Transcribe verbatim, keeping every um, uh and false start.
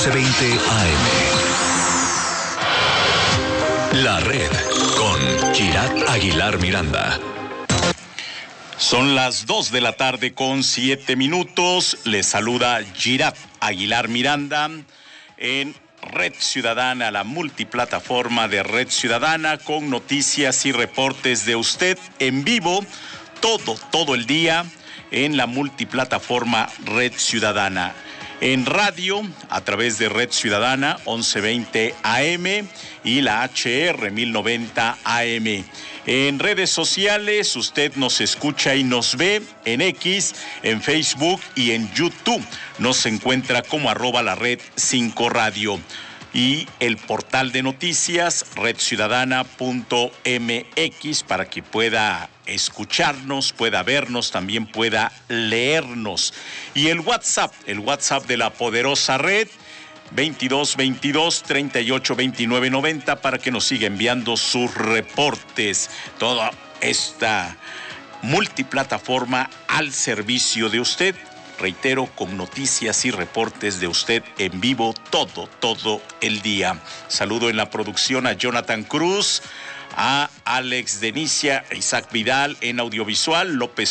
once veinte A M. La Red con Girat Aguilar Miranda. Son las dos de la tarde con siete minutos. Les saluda Girat Aguilar Miranda en Red Ciudadana, la multiplataforma de Red Ciudadana, con noticias y reportes de usted en vivo todo, todo el día en la multiplataforma Red Ciudadana. En radio, a través de Red Ciudadana, once veinte A M y la H R mil noventa A M. En redes sociales, usted nos escucha y nos ve en X, en Facebook y en YouTube. Nos encuentra como arroba la red cinco radio. Y el portal de noticias, red ciudadana punto m x, para que pueda escucharnos, pueda vernos, también pueda leernos. Y el WhatsApp, el WhatsApp de la poderosa red, veintidós veintidós treinta y ocho veintinueve noventa, para que nos siga enviando sus reportes. Toda esta multiplataforma al servicio de usted. Reitero, con noticias y reportes de usted en vivo todo, todo el día. Saludo en la producción a Jonathan Cruz, a Alex Denicia, a Isaac Vidal en audiovisual, López